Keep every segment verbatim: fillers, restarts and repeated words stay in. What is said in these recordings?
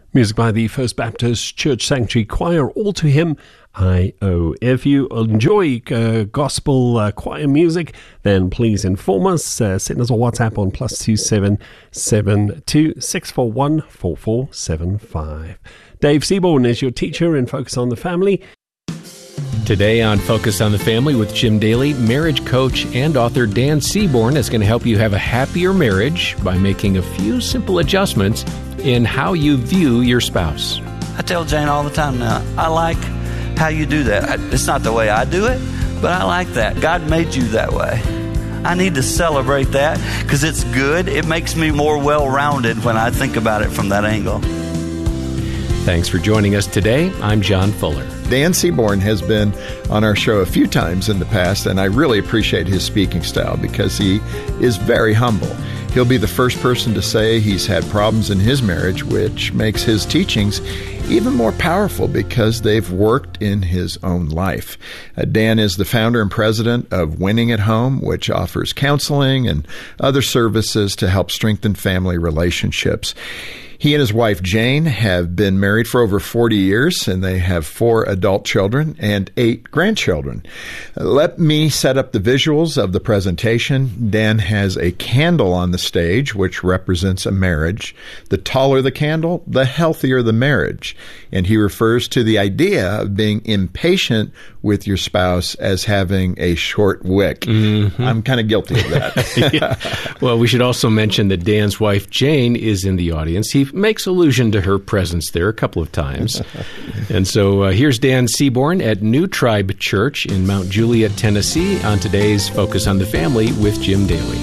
Music by the First Baptist Church Sanctuary Choir, All to Him I Owe. If you enjoy uh, gospel uh, choir music, then please inform us. Uh, send us a WhatsApp on plus two seven seven two six four one four four seven five. Dave Seaborn is your teacher in Focus on the Family. Today on Focus on the Family with Jim Daly, marriage coach and author Dan Seaborn is going to help you have a happier marriage by making a few simple adjustments in how you view your spouse. I tell Jane all the time now, I like how you do that. It's not the way I do it, but I like that. God made you that way. I need to celebrate that because it's good. It makes me more well-rounded when I think about it from that angle. Thanks for joining us today. I'm John Fuller. Dan Seaborn has been on our show a few times in the past, and I really appreciate his speaking style because he is very humble. He'll be the first person to say he's had problems in his marriage, which makes his teachings even more powerful because they've worked in his own life. Uh, Dan is the founder and president of Winning at Home, which offers counseling and other services to help strengthen family relationships. He and his wife, Jane, have been married for over forty years, and they have four adult children and eight grandchildren. Let me set up the visuals of the presentation. Dan has a candle on the stage, which represents a marriage. The taller the candle, the healthier the marriage. And he refers to the idea of being impatient with your spouse as having a short wick. Mm-hmm. I'm kind of guilty of that. Yeah. Well, we should also mention that Dan's wife, Jane, is in the audience. He makes allusion to her presence there a couple of times. And so uh, here's Dan Seaborn at New Tribe Church in Mount Juliet, Tennessee, on today's Focus on the Family with Jim Daly.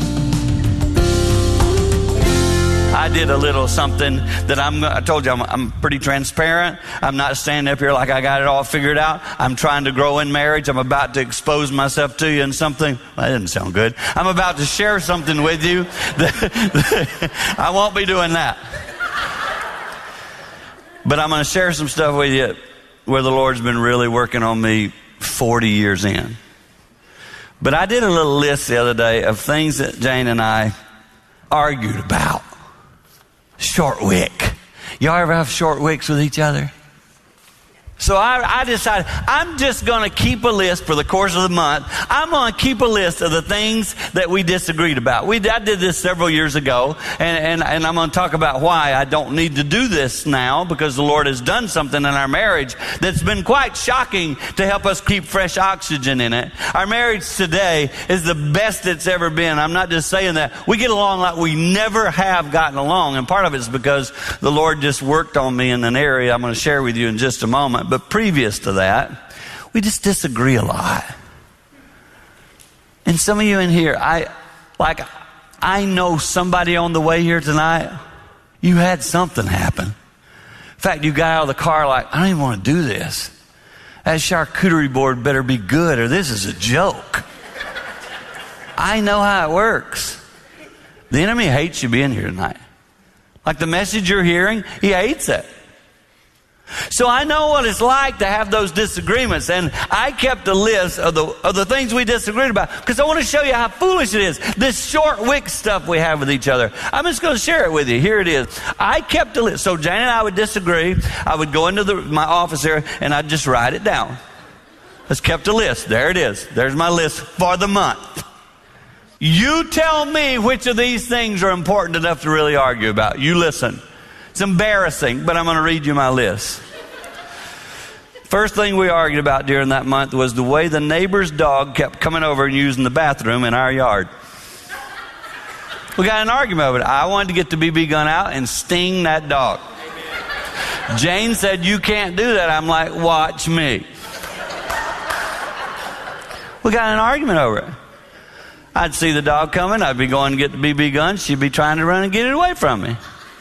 I did a little something that I'm, I told you I'm, I'm pretty transparent. I'm not standing up here like I got it all figured out. I'm trying to grow in marriage. I'm about to expose myself to you in something. Well, that didn't sound good. I'm about to share something with you. That, I won't be doing that. But I'm going to share some stuff with you where the Lord's been really working on me forty years in. But I did a little list the other day of things that Jane and I argued about. Short wick. Y'all ever have short wicks with each other? So I, I decided I'm just going to keep a list for the course of the month. I'm going to keep a list of the things that we disagreed about. We I did this several years ago, and, and, and I'm going to talk about why I don't need to do this now, because the Lord has done something in our marriage that's been quite shocking to help us keep fresh oxygen in it. Our marriage today is the best it's ever been. I'm not just saying that. We get along like we never have gotten along, and part of it's because the Lord just worked on me in an area I'm going to share with you in just a moment. But previous to that, we just disagree a lot. And some of you in here, I like, I know somebody on the way here tonight, you had something happen. In fact, you got out of the car like, I don't even want to do this. That charcuterie board better be good or this is a joke. I know how it works. The enemy hates you being here tonight. Like the message you're hearing, he hates it. So I know what it's like to have those disagreements, and I kept a list of the of the things we disagreed about because I want to show you how foolish it is. This short wick stuff we have with each other. I'm just going to share it with you. Here it is. I kept a list. So Jane and I would disagree. I would go into the, my office here, and I'd just write it down. Just kept a list. There it is. There's my list for the month. You tell me which of these things are important enough to really argue about. You listen. It's embarrassing, but I'm going to read you my list. First thing we argued about during that month was the way the neighbor's dog kept coming over and using the bathroom in our yard. We got an argument over it. I wanted to get the B B gun out and sting that dog. Jane said, you can't do that. I'm like, watch me. We got an argument over it. I'd see the dog coming. I'd be going to get the B B gun. She'd be trying to run and get it away from me.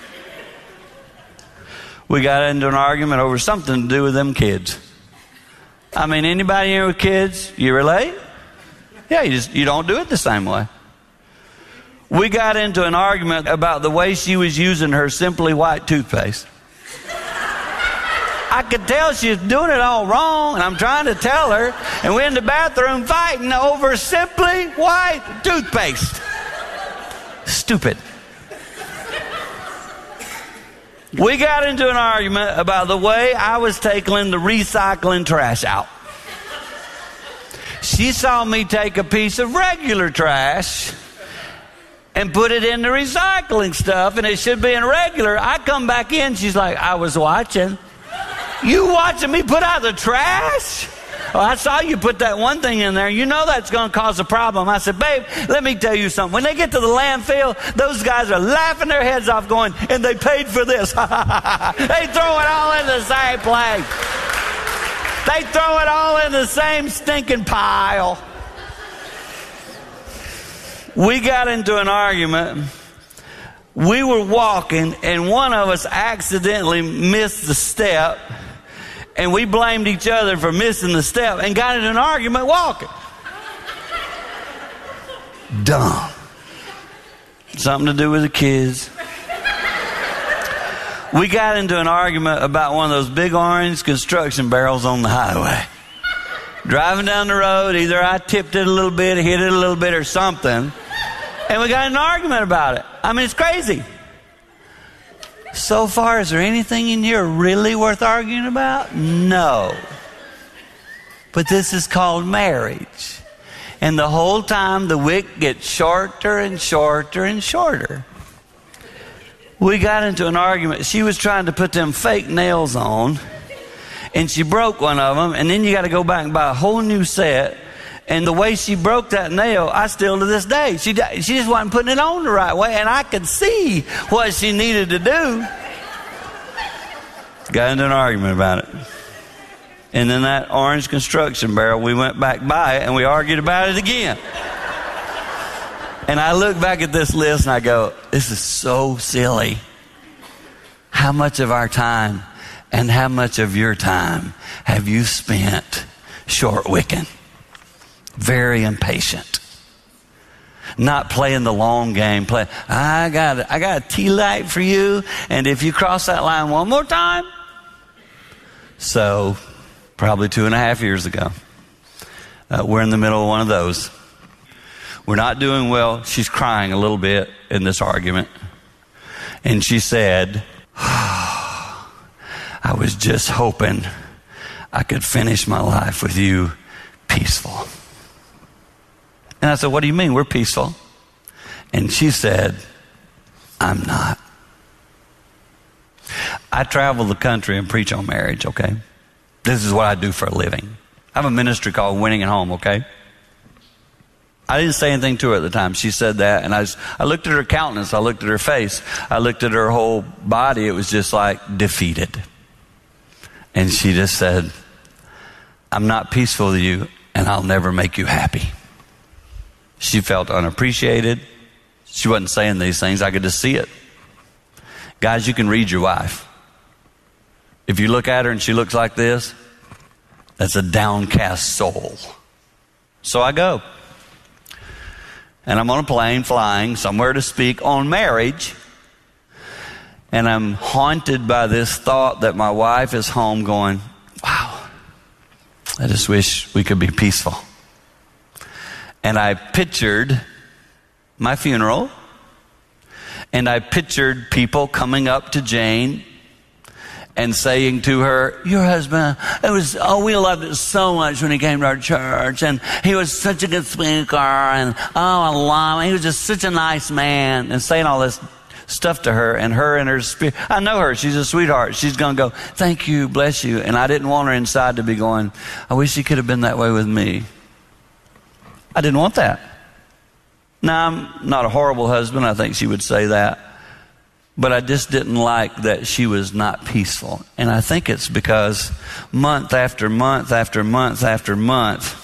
We got into an argument over something to do with them kids. I mean, anybody here with kids, you relate? Yeah, you just you don't do it the same way. We got into an argument about the way she was using her Simply White toothpaste. I could tell she was doing it all wrong, and I'm trying to tell her, and we're in the bathroom fighting over Simply White toothpaste. Stupid. We got into an argument about the way I was taking the recycling trash out. She saw me take a piece of regular trash and put it in the recycling stuff, and it should be in regular. I come back in, she's like, I was watching. You watching me put out the trash? Oh, I saw you put that one thing in there. You know that's going to cause a problem. I said, babe, let me tell you something. When they get to the landfill, those guys are laughing their heads off going, and they paid for this. They throw it all in the same place. They throw it all in the same stinking pile. We got into an argument. We were walking, and one of us accidentally missed the step, and we blamed each other for missing the step and got into an argument walking. Dumb. Something to do with the kids. We got into an argument about one of those big orange construction barrels on the highway. Driving down the road, either I tipped it a little bit, hit it a little bit, or something, and we got in an argument about it. I mean, it's crazy. So far, is there anything in here really worth arguing about? No. But this is called marriage. And the whole time, the wick gets shorter and shorter and shorter. We got into an argument. She was trying to put them fake nails on, and she broke one of them, and then you got to go back and buy a whole new set. And the way she broke that nail, I still to this day, she she just wasn't putting it on the right way, and I could see what she needed to do. Got into an argument about it. And then that orange construction barrel, we went back by it, and we argued about it again. And I look back at this list, and I go, this is so silly. How much of our time and how much of your time have you spent short-wicking? Very impatient. Not playing the long game. Play, I got I got a tea light for you, and if you cross that line one more time. So, probably two and a half years ago, uh, we're in the middle of one of those. We're not doing well. She's crying a little bit in this argument. And she said, oh, I was just hoping I could finish my life with you peaceful. And I said, what do you mean we're peaceful? And she said, I'm not. I travel the country and preach on marriage, okay? This is what I do for a living. I have a ministry called Winning at Home, okay? I didn't say anything to her at the time. She said that, and I, was, I looked at her countenance. I looked at her face. I looked at her whole body. It was just like defeated. And she just said, I'm not peaceful with you, and I'll never make you happy. She felt unappreciated. She wasn't saying these things. I could just see it. Guys, you can read your wife. If you look at her and she looks like this, that's a downcast soul. So I go. And I'm on a plane flying somewhere to speak on marriage. And I'm haunted by this thought that my wife is home going, wow, I just wish we could be peaceful. And I pictured my funeral, and I pictured people coming up to Jane and saying to her, your husband, it was, oh, we loved it so much when he came to our church, and he was such a good speaker, and oh, I love him. He was just such a nice man, and saying all this stuff to her, and her and her spirit. I know her. She's a sweetheart. She's going to go, thank you, bless you. And I didn't want her inside to be going, I wish he could have been that way with me. I didn't want that. Now, I'm not a horrible husband. I think she would say that. But I just didn't like that she was not peaceful. And I think it's because month after month after month after month,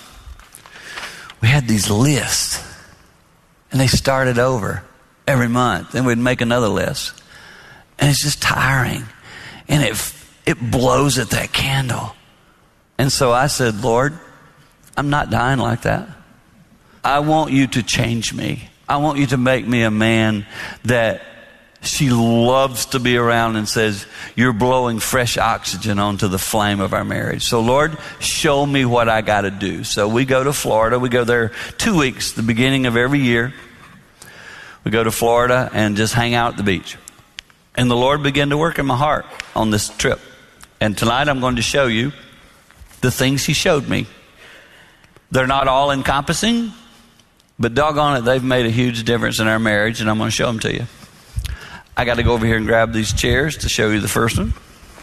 we had these lists. And they started over every month. Then we'd make another list. And it's just tiring. And it, it blows at that candle. And so I said, Lord, I'm not dying like that. I want you to change me. I want you to make me a man that she loves to be around and says, you're blowing fresh oxygen onto the flame of our marriage. So Lord, show me what I got to do. So we go to Florida. We go there two weeks, the beginning of every year. We go to Florida and just hang out at the beach. And the Lord began to work in my heart on this trip. And tonight I'm going to show you the things he showed me. They're not all encompassing, but doggone it, they've made a huge difference in our marriage, and I'm going to show them to you. I got to go over here and grab these chairs to show you the first one.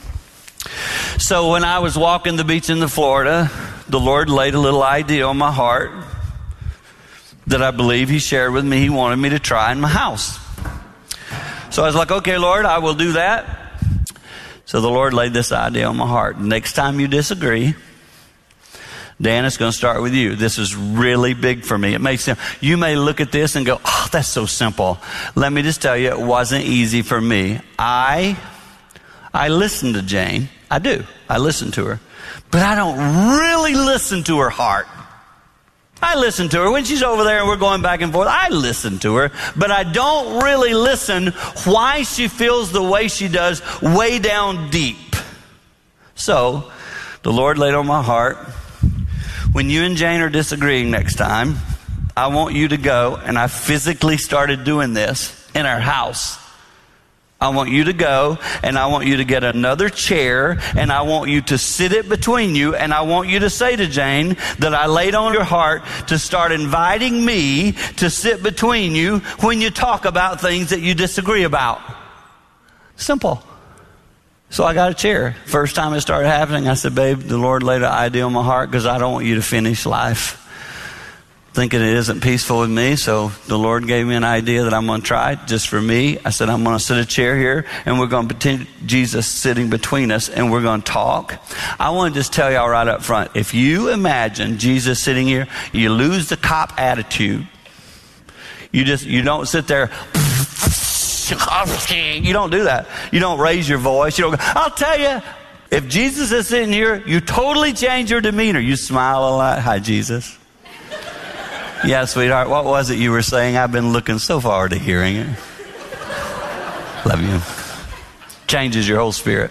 So when I was walking the beach in the Florida, the Lord laid a little idea on my heart that I believe he shared with me he wanted me to try in my house. So I was like, okay, Lord, I will do that. So the Lord laid this idea on my heart. Next time you disagree, Dan, it's going to start with you. This is really big for me. It makes sense. You may look at this and go, oh, that's so simple. Let me just tell you, it wasn't easy for me. I, I listen to Jane. I do. I listen to her. But I don't really listen to her heart. I listen to her. When she's over there and we're going back and forth, I listen to her. But I don't really listen why she feels the way she does way down deep. So the Lord laid on my heart, when you and Jane are disagreeing next time, I want you to go, and I physically started doing this in our house. I want you to go, and I want you to get another chair, and I want you to sit it between you, and I want you to say to Jane that I laid on your heart to start inviting me to sit between you when you talk about things that you disagree about. Simple. So I got a chair. First time it started happening, I said, babe, the Lord laid an idea on my heart because I don't want you to finish life thinking it isn't peaceful with me. So the Lord gave me an idea that I'm going to try just for me. I said, I'm going to sit a chair here and we're going to pretend Jesus sitting between us and we're going to talk. I want to just tell y'all right up front, if you imagine Jesus sitting here, you lose the cop attitude. You just, you don't sit there. You don't do that. You don't raise your voice. You don't go, I'll tell you, if Jesus is sitting here, you totally change your demeanor. You smile a lot. Hi, Jesus. Yeah, sweetheart, what was it you were saying? I've been looking so forward to hearing it. Love you. Changes your whole spirit.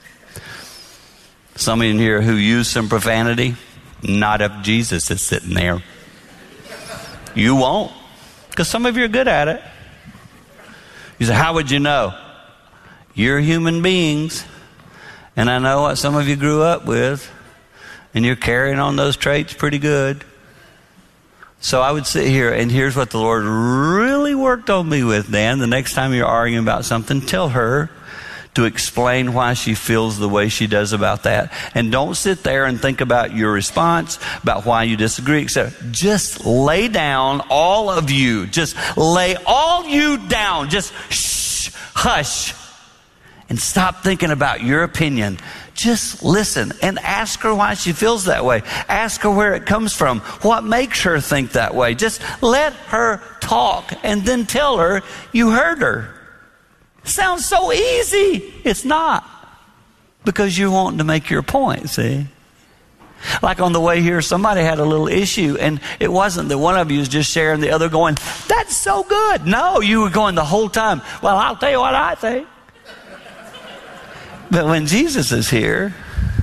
Some of you in here who use some profanity, not if Jesus is sitting there. You won't, because some of you are good at it. You say, how would you know? You're human beings, and I know what some of you grew up with, and you're carrying on those traits pretty good. So I would sit here, and here's what the Lord really worked on me with, Dan. The next time you're arguing about something, tell her to explain why she feels the way she does about that. And don't sit there and think about your response, about why you disagree, et cetera. Just lay down, all of you. Just lay all you down. Just shh, hush, and stop thinking about your opinion. Just listen and ask her why she feels that way. Ask her where it comes from. What makes her think that way? Just let her talk and then tell her you heard her. Sounds so easy. It's not. Because you're wanting to make your point, see? Like on the way here, somebody had a little issue, and it wasn't that one of you was just sharing, the other going, that's so good. No, you were going the whole time, well, I'll tell you what I think. But when Jesus is here,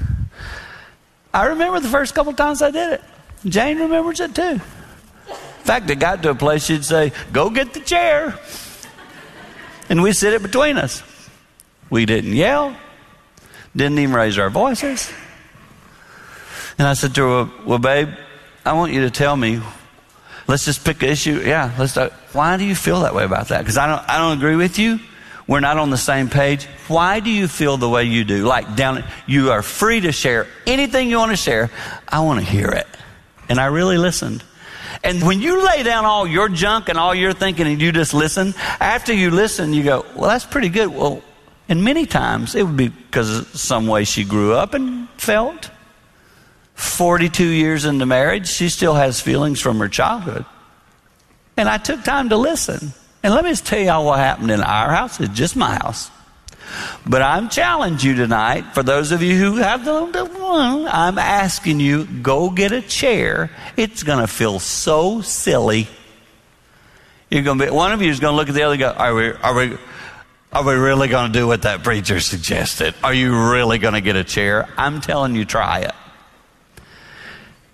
I remember the first couple times I did it. Jane remembers it too. In fact, it got to a place she'd say, go get the chair. And we sit it between us. We didn't yell. Didn't even raise our voices. And I said to her, well, babe, I want you to tell me, let's just pick an issue. Yeah, let's start. Why do you feel that way about that? Because I don't, I don't agree with you. We're not on the same page. Why do you feel the way you do? Like down, you are free to share anything you want to share. I want to hear it. And I really listened. And when you lay down all your junk and all your thinking and you just listen, after you listen, you go, well, that's pretty good. Well, and many times it would be because of some way she grew up and felt. forty-two years into marriage, she still has feelings from her childhood. And I took time to listen. And let me just tell y'all what happened in our house. It's just my house. But I'm challenging you tonight, for those of you who have the, I'm asking you, go get a chair. It's going to feel so silly. You're going to be, one of you is going to look at the other and go, are we, are we, are we really going to do what that preacher suggested? Are you really going to get a chair? I'm telling you, try it.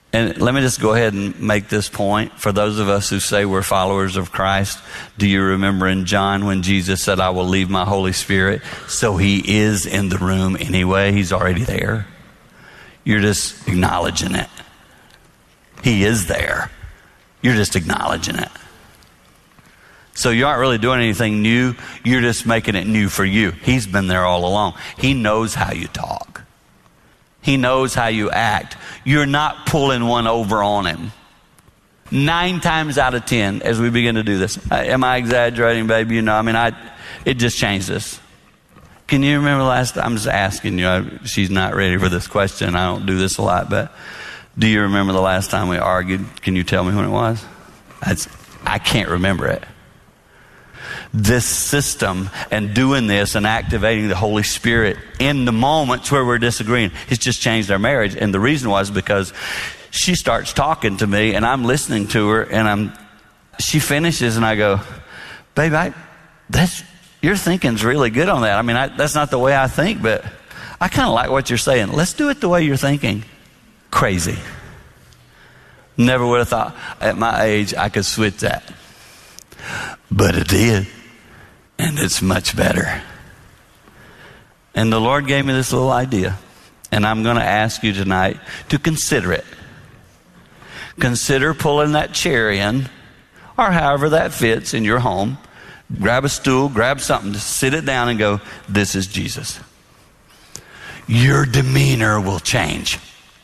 And let me just go ahead and make this point. For those of us who say we're followers of Christ, do you remember in John when Jesus said, I will leave my Holy Spirit? So he is in the room anyway. He's already there. You're just acknowledging it. He is there. You're just acknowledging it. So you aren't really doing anything new. You're just making it new for you. He's been there all along. He knows how you talk. He knows how you act. You're not pulling one over on him. Nine times out of ten, as we begin to do this, am I exaggerating, baby? You know, I mean, I, it just changed us. Can you remember last time? I'm just asking you. I, she's not ready for this question. I don't do this a lot, but do you remember the last time we argued? Can you tell me when it was? That's, I can't remember it. This system and doing this and activating the Holy Spirit in the moments where we're disagreeing, it's just changed our marriage. And the reason was because she starts talking to me and I'm listening to her, and I'm, she finishes and I go, babe, I, that's, your thinking's really good on that. I mean, I, that's not the way I think, but I kind of like what you're saying. Let's do it the way you're thinking. Crazy. Never would have thought at my age I could switch that. But it did. And it's much better. And the Lord gave me this little idea. And I'm going to ask you tonight to consider it. Consider pulling that chair in, or however that fits in your home. Grab a stool, grab something, just sit it down and go, this is Jesus. Your demeanor will change.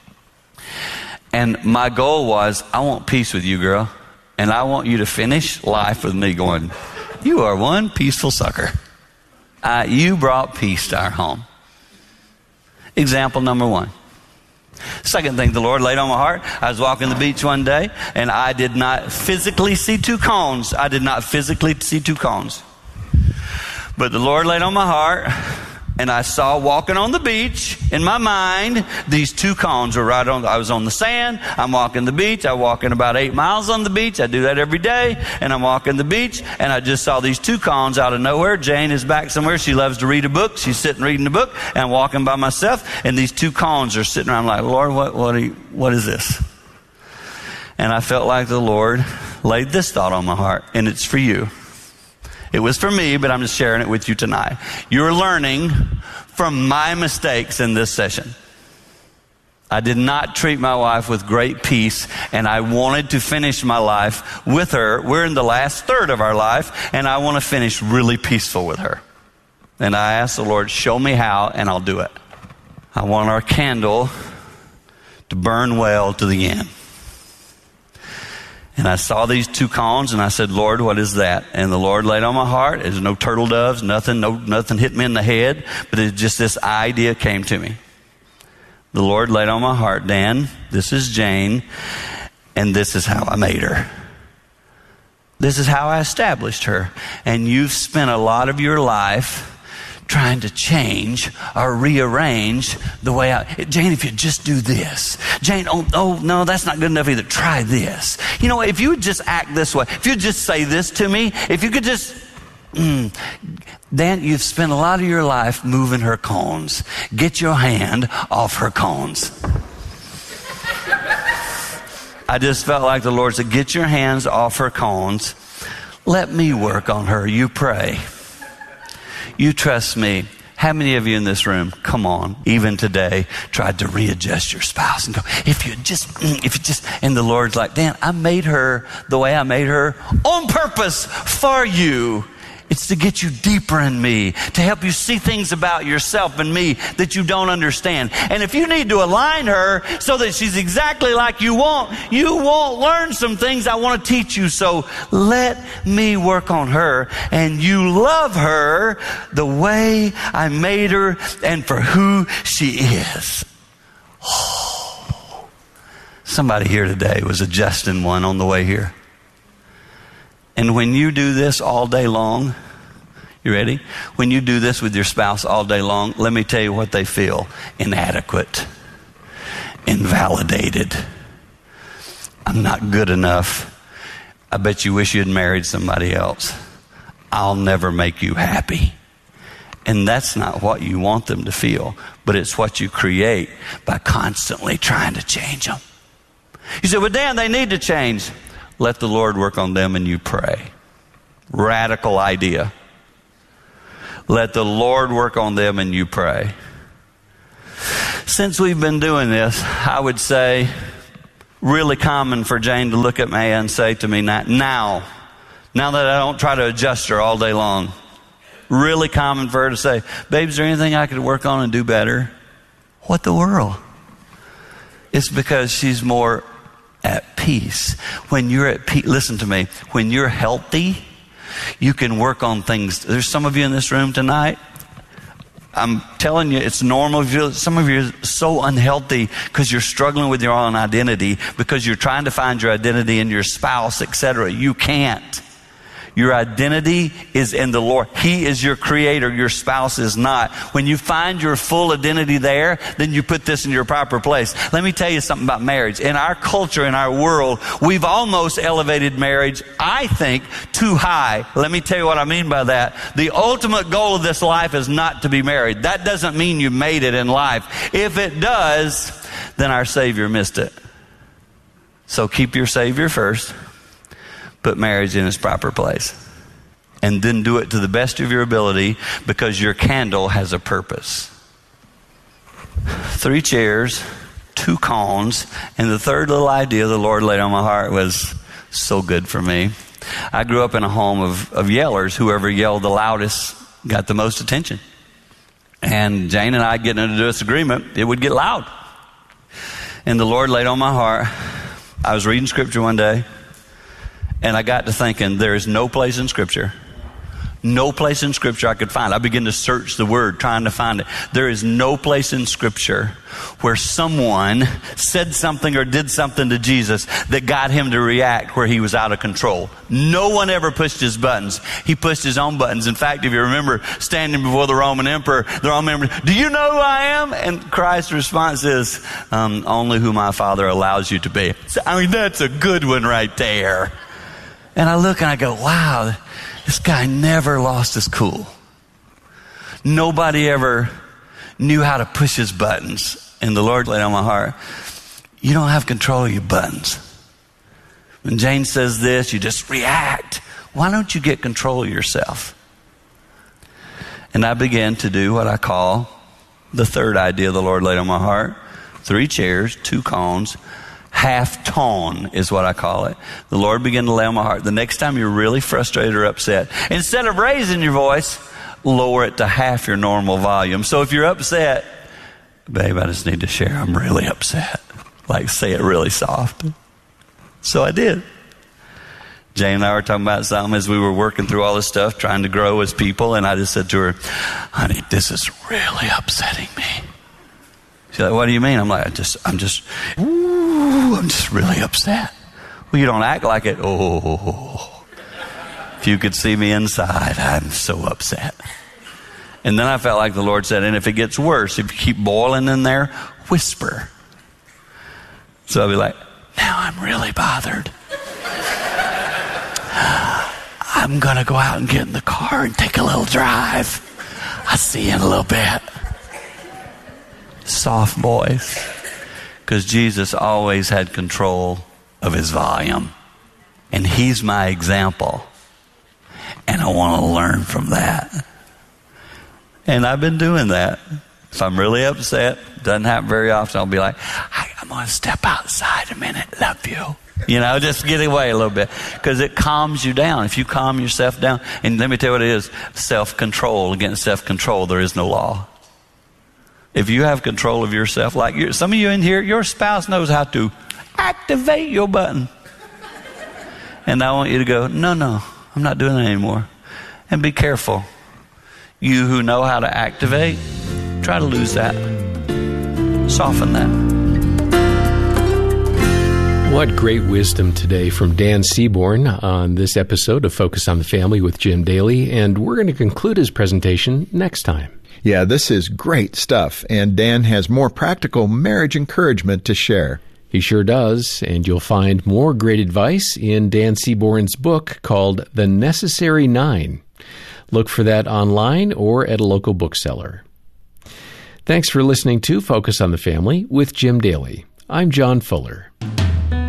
And my goal was, I want peace with you, girl. And I want you to finish life with me going, you are one peaceful sucker. Uh, you brought peace to our home. Example number one. Second thing the Lord laid on my heart, I was walking the beach one day and I did not physically see two cones. I did not physically see two cones. But the Lord laid on my heart, and I saw walking on the beach in my mind, these two cones were right on. I was on the sand. I'm walking the beach. I'm walking about eight miles on the beach. I do that every day. And I'm walking the beach, and I just saw these two cones out of nowhere. Jane is back somewhere. She loves to read a book. She's sitting reading a book, and I'm walking by myself, and these two cones are sitting around. I'm like, Lord, what, what, are you, what is this? And I felt like the Lord laid this thought on my heart, and it's for you. It was for me, but I'm just sharing it with you tonight. You're learning from my mistakes in this session. I did not treat my wife with great peace, and I wanted to finish my life with her. We're in the last third of our life, and I want to finish really peaceful with her. And I asked the Lord, show me how, and I'll do it. I want our candle to burn well to the end. And I saw these two cones, and I said, Lord, what is that? And the Lord laid on my heart. There's no turtle doves, nothing, no, nothing hit me in the head, but it just this idea came to me. The Lord laid on my heart, Dan, this is Jane, and this is how I made her. This is how I established her. And you've spent a lot of your life trying to change or rearrange the way I... Jane, if you just do this. Jane, oh, oh, no, that's not good enough either. Try this. You know, if you would just act this way, if you just say this to me, if you could just... Mm, Dan, you've spent a lot of your life moving her cones. Get your hand off her cones. I just felt like the Lord said, get your hands off her cones. Let me work on her. You pray. You trust me. How many of you in this room, come on, even today, tried to readjust your spouse and go, if you just, if you just, and the Lord's like, Dan, I made her the way I made her on purpose for you. It's to get you deeper in me, to help you see things about yourself and me that you don't understand. And if you need to align her so that she's exactly like you want, you won't learn some things I want to teach you. So let me work on her, and you love her the way I made her and for who she is. Oh. Somebody here today was adjusting one on the way here. And when you do this all day long, you ready? When you do this with your spouse all day long, let me tell you what they feel. Inadequate. Invalidated. I'm not good enough. I bet you wish you had married somebody else. I'll never make you happy. And that's not what you want them to feel, but it's what you create by constantly trying to change them. You say, well, Dan, they need to change. Let the Lord work on them and you pray. Radical idea. Let the Lord work on them and you pray. Since we've been doing this, I would say, really common for Jane to look at me and say to me, now, now that I don't try to adjust her all day long, really common for her to say, babe, is there anything I could work on and do better? What the world? It's because she's more at peace. When you're at peace, listen to me, when you're healthy, you can work on things. There's some of you in this room tonight, I'm telling you, it's normal. Some of you are so unhealthy because you're struggling with your own identity, because you're trying to find your identity in your spouse, et cetera. You can't. Your identity is in the Lord. He is your creator. Your spouse is not. When you find your full identity there, then you put this in your proper place. Let me tell you something about marriage. In our culture, in our world, we've almost elevated marriage, I think, too high. Let me tell you what I mean by that. The ultimate goal of this life is not to be married. That doesn't mean you made it in life. If it does, then our Savior missed it. So keep your Savior first. Put marriage in its proper place. And then do it to the best of your ability, because your candle has a purpose. Three chairs, two cones, and the third little idea the Lord laid on my heart was so good for me. I grew up in a home of, of yellers. Whoever yelled the loudest got the most attention. And Jane and I getting into a disagreement, it would get loud. And the Lord laid on my heart, I was reading scripture one day, and I got to thinking, there is no place in Scripture, no place in Scripture I could find. I began to search the Word, trying to find it. There is no place in Scripture where someone said something or did something to Jesus that got him to react where he was out of control. No one ever pushed his buttons. He pushed his own buttons. In fact, if you remember standing before the Roman emperor, the Roman emperor, do you know who I am? And Christ's response is, um, only who my Father allows you to be. So, I mean, that's a good one right there. And I look and I go, wow, this guy never lost his cool. Nobody ever knew how to push his buttons. And the Lord laid on my heart, you don't have control of your buttons. When Jane says this, you just react. Why don't you get control of yourself? And I began to do what I call the third idea the Lord laid on my heart. Three chairs, two cones. Half tone is what I call it. The Lord began to lay on my heart. The next time you're really frustrated or upset, instead of raising your voice, lower it to half your normal volume. So if you're upset, babe, I just need to share, I'm really upset. Like, say it really soft. So I did. Jane and I were talking about something as we were working through all this stuff, trying to grow as people, and I just said to her, honey, this is really upsetting me. She's like, what do you mean? I'm like, I just, I'm just, ooh, I'm just really upset. Well, you don't act like it. Oh, if you could see me inside, I'm so upset. And then I felt like the Lord said, and if it gets worse, if you keep boiling in there, whisper. So I'll be like, now I'm really bothered. I'm going to go out and get in the car and take a little drive. I'll see you in a little bit. Soft voice, because Jesus always had control of his volume, and he's my example, and I want to learn from that. And I've been doing that. If I'm really upset, doesn't happen very often, I'll be like, hey, I'm going to step outside a minute, love you. You know, just get away a little bit, because it calms you down. If you calm yourself down, and let me tell you what it is, self-control. Against self-control, there is no law. If you have control of yourself, like you're, some of you in here, your spouse knows how to activate your button. And I want you to go, no, no, I'm not doing it anymore. And be careful. You who know how to activate, try to lose that. Soften that. What great wisdom today from Dan Seaborn on this episode of Focus on the Family with Jim Daly. And we're going to conclude his presentation next time. Yeah, this is great stuff, and Dan has more practical marriage encouragement to share. He sure does, and you'll find more great advice in Dan Seaborn's book called The Necessary Nine. Look for that online or at a local bookseller. Thanks for listening to Focus on the Family with Jim Daly. I'm John Fuller.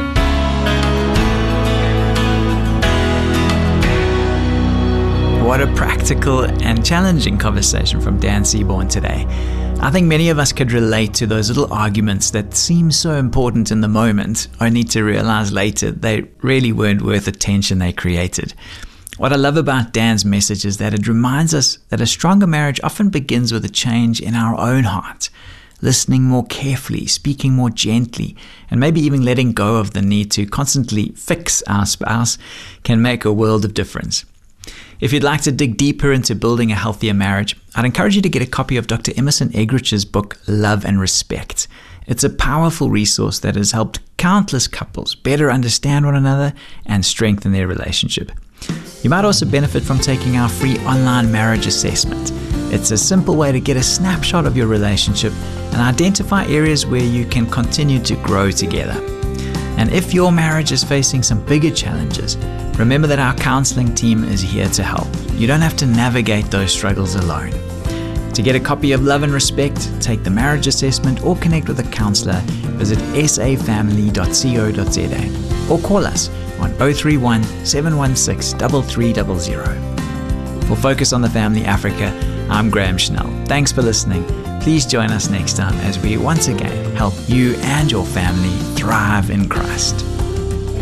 what a practical and challenging conversation from Dan Seaborn today. I think many of us could relate to those little arguments that seem so important in the moment, only to realize later they really weren't worth the tension they created. What I love about Dan's message is that it reminds us that a stronger marriage often begins with a change in our own heart, listening more carefully, speaking more gently, and maybe even letting go of the need to constantly fix our spouse can make a world of difference. If you'd like to dig deeper into building a healthier marriage, I'd encourage you to get a copy of Doctor Emerson Eggerich's book, Love and Respect. It's a powerful resource that has helped countless couples better understand one another and strengthen their relationship. You might also benefit from taking our free online marriage assessment. It's a simple way to get a snapshot of your relationship and identify areas where you can continue to grow together. And if your marriage is facing some bigger challenges, remember that our counseling team is here to help. You don't have to navigate those struggles alone. To get a copy of Love and Respect, take the marriage assessment, or connect with a counselor, visit s a family dot co dot z a or call us on oh three one, seven one six, three three zero zero. For Focus on the Family Africa, I'm Graham Schnell. Thanks for listening. Please join us next time as we once again help you and your family thrive in Christ.